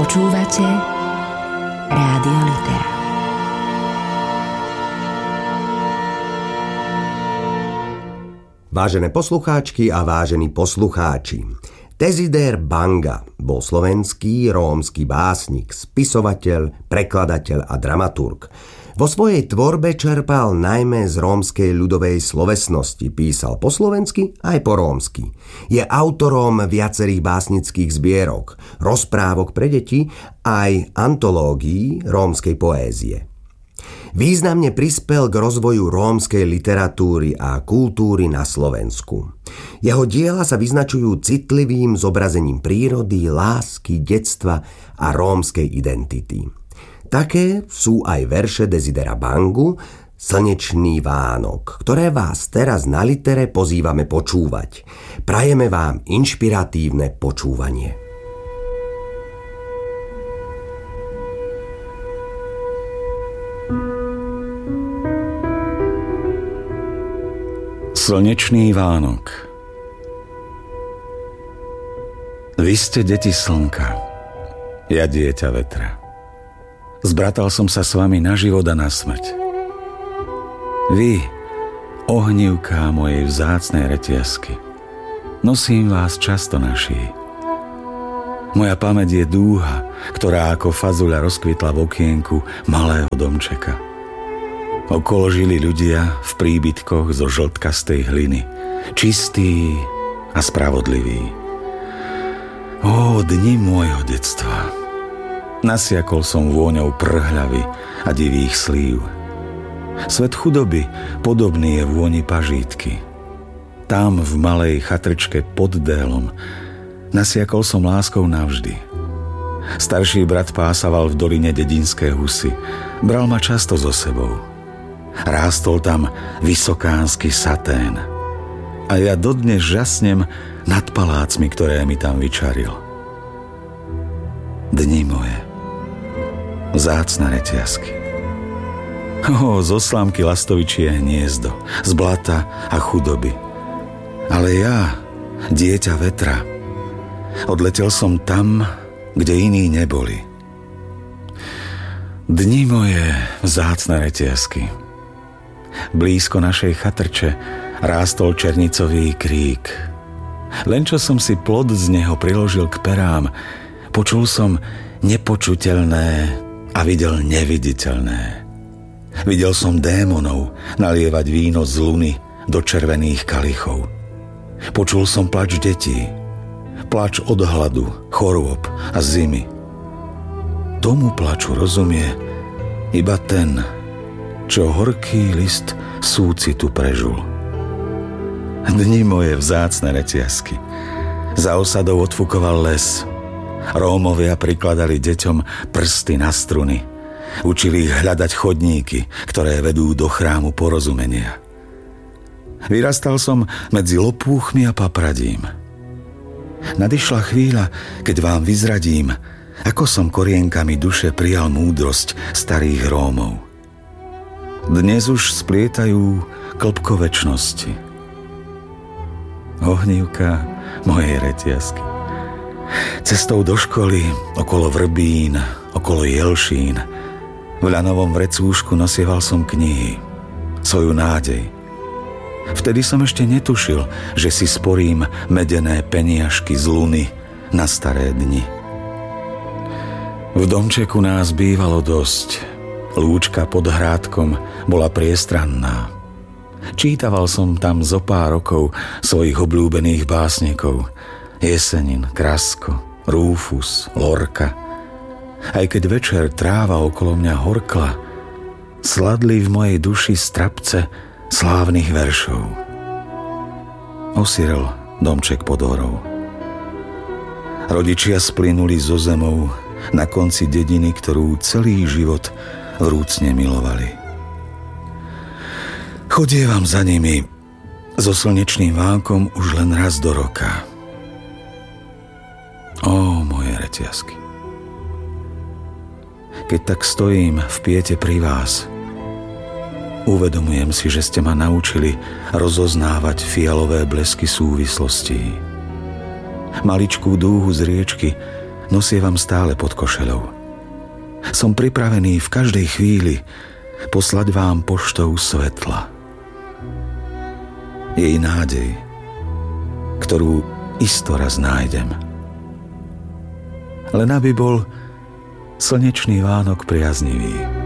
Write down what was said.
Počúvate Rádio Litera. Vážené poslucháčky a vážení poslucháči, Dezidér Banga bol slovenský rómsky básnik, spisovateľ, prekladateľ a dramaturg. Vo svojej tvorbe čerpal najmä z rómskej ľudovej slovesnosti, písal po slovensky aj po rómsky. Je autorom viacerých básnických zbierok, rozprávok pre deti aj antológií rómskej poézie. Významne prispel k rozvoju rómskej literatúry a kultúry na Slovensku. Jeho diela sa vyznačujú citlivým zobrazením prírody, lásky, detstva a rómskej identity. Také sú aj verše Dezidéra Bangu Slnečný Vánok, ktoré vás teraz na Litere pozývame počúvať. Prajeme vám inšpiratívne počúvanie. Slnečný Vánok. Vy ste deti slnka, ja dieťa vetra. Zbratal som sa s vami na život a na smrť. Vy, ohnívka mojej vzácnej retiasky, nosím vás často na šíji. Moja pamäť je dúha, ktorá ako fazuľa rozkvitla v okienku malého domčeka. Okolo žili ľudia v príbytkoch zo žltkastej hliny, čistí a spravodliví. Ó, dni môjho detstva! Nasiakol som vôňou prhľavy a divých slív. Svet chudoby podobný je vôni pažítky. Tam v malej chatrčke pod délom nasiakol som láskou navždy. Starší brat pásaval v doline dedinské husy, bral ma často so sebou. Rástol tam vysokánsky satén a ja dodnes žasnem nad palácmi, ktoré mi tam vyčaril. Dni moje, vzácne retiasky. Zo slámky lastovičie hniezdo, z blata a chudoby. Ale ja, dieťa vetra, odletel som tam, kde iní neboli. Dni moje, vzácne retiasky. Blízko našej chatrče rástol černicový krík. Len čo som si plod z neho priložil k perám, počul som nepočuteľné a videl neviditeľné. Videl som démonov nalievať víno z luny do červených kalichov. Počul som plač detí, plač od hladu, chorôb a zimy. Tomu plaču rozumie iba ten, čo horký list súcitu prežul. Dni moje vzácne retiasky. Za osadou odfukoval les. Rómovia prikladali deťom prsty na struny. Učili ich hľadať chodníky, ktoré vedú do chrámu porozumenia. Vyrastal som medzi lopúchmi a papradím. Nadišla chvíľa, keď vám vyzradím, ako som korienkami duše prijal múdrosť starých Rómov. Dnes už splietajú klbko večnosti. Ohnívka mojej retiasky. Cestou do školy, okolo vrbín, okolo jelšín, v ľanovom vrecúšku nosieval som knihy, svoju nádej. Vtedy som ešte netušil, že si sporím medené peniažky z luny na staré dni. V domčeku nás bývalo dosť. Lúčka pod hrádkom bola priestranná. Čítaval som tam zo pár rokov svojich obľúbených básnikov. Jesenin, Krasko, Rúfus, Lorka. Aj keď večer tráva okolo mňa horkla, sladli v mojej duši strapce slávnych veršov. Osirel domček pod horou. Rodičia splynuli zo zemou na konci dediny, ktorú celý život vrúcne milovali. Chodievam za nimi so slnečným vánkom už len raz do roka. Ó, moje retiasky. Keď tak stojím v piete pri vás, uvedomujem si, že ste ma naučili rozoznávať fialové blesky súvislostí. Maličkú dúhu z riečky nosievam stále pod košeľou. Som pripravený v každej chvíli poslať vám poštou svetla. Jej nádej, ktorú isto raz nájdem. Len aby bol slnečný Vánok priaznivý.